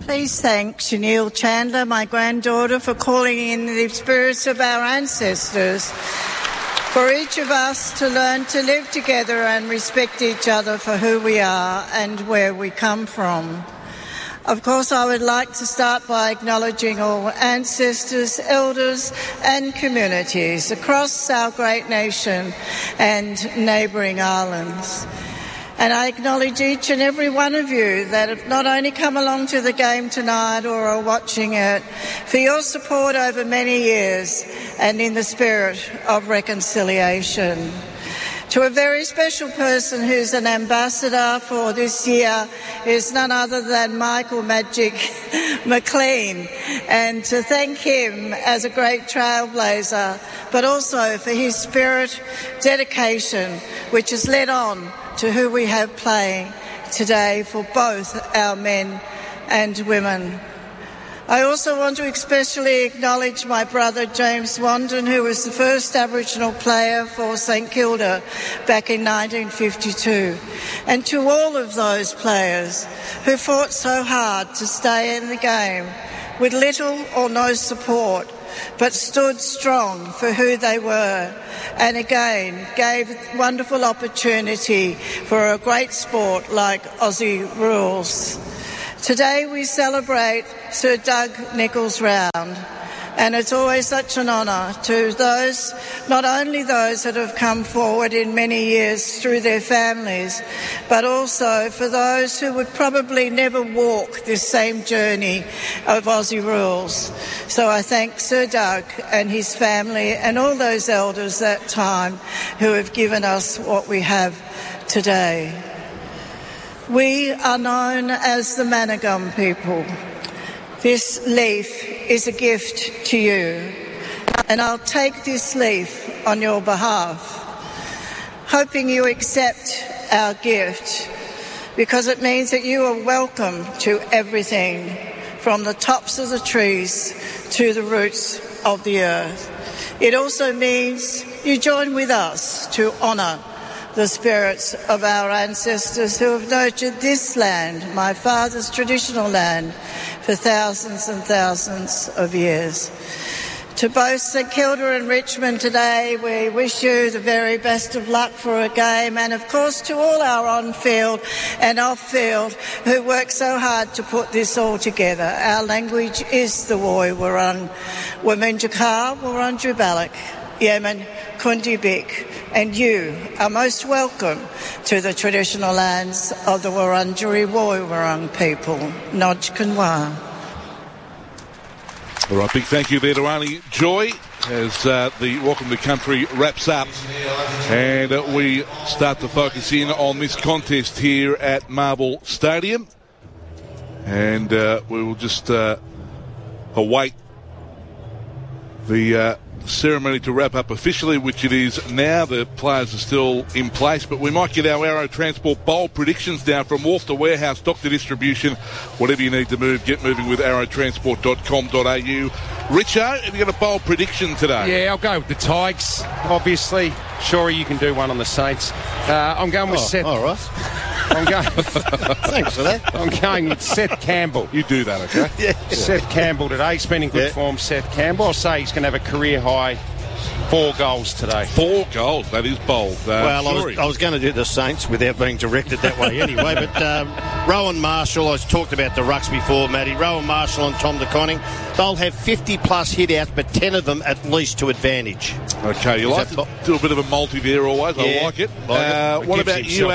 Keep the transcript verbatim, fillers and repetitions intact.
Please thank Shaniel Chandler, my granddaughter, for calling in the spirits of our ancestors, for each of us to learn to live together and respect each other for who we are and where we come from. Of course, I would like to start by acknowledging all ancestors, elders and communities across our great nation and neighbouring islands. And I acknowledge each and every one of you that have not only come along to the game tonight or are watching it, for your support over many years and in the spirit of reconciliation. To a very special person who's an ambassador for this year is none other than Michael Magic McLean, and to thank him as a great trailblazer, but also for his spirit, dedication, which has led on to who we have playing today for both our men and women. I also want to especially acknowledge my brother James Wandon, who was the first Aboriginal player for St Kilda back in nineteen fifty-two, and to all of those players who fought so hard to stay in the game with little or no support, but stood strong for who they were, and again gave wonderful opportunity for a great sport like Aussie rules. Today we celebrate Sir Doug Nicholls Round, and it's always such an honour to those, not only those that have come forward in many years through their families, but also for those who would probably never walk this same journey of Aussie rules. So I thank Sir Doug and his family and all those elders that time who have given us what we have today. We are known as the Managum people. This leaf is a gift to you, and I'll take this leaf on your behalf, hoping you accept our gift, because it means that you are welcome to everything, from the tops of the trees to the roots of the earth. It also means you join with us to honour the spirits of our ancestors who have nurtured this land, my father's traditional land, for thousands and thousands of years. To both St Kilda and Richmond today, we wish you the very best of luck for a game, and of course to all our on-field and off-field who work so hard to put this all together. Our language is the Woi Wurrung, Wominjaka, Wurrungjubalik, Yemen, Kundibik, and you are most welcome to the traditional lands of the Wurundjeri Woi Wurrung people. Nodj Kunwa. All right, big thank you there to Arnie Joy as uh, the Welcome to Country wraps up, and uh, we start to focus in on this contest here at Marvel Stadium, and uh, we will just uh, await the uh, ceremony to wrap up officially, which it is now. The players are still in place, but we might get our Arrow Transport bowl predictions now from wharf to warehouse, dock to distribution. Whatever you need to move, get moving with arrow transport dot com dot a u. Richo, have you got a bowl prediction today? Yeah, I'll go with the Tigers, obviously. Sure, you can do one on the Saints. Uh, I'm going with oh, Seth. All right. I'm going. Thanks for that. I'm going with Seth Campbell. You do that, okay? Yeah. Seth Campbell today. He's been in good yeah. form, Seth Campbell. I'll say he's going to have a career high four goals today. Four goals. That is bold. Uh, well, I was, I was going to do the Saints without being directed that way anyway, but um, Rowan Marshall, I talked about the rucks before, Matty. Rowan Marshall and Tom De Koning, they'll have fifty plus hit outs, but ten of them at least to advantage. Okay, you is like to po- do a bit of a multi there always. Yeah, I like it. Like uh, it. What it about you,